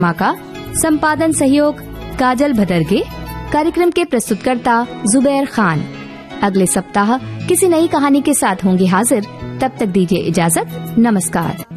माँ का संपादन सहयोग काजल भदरगे। कार्यक्रम के प्रस्तुतकर्ता जुबैर खान। अगले सप्ताह किसी नई कहानी के साथ होंगे हाजिर। तब तक दीजिए इजाजत। नमस्कार।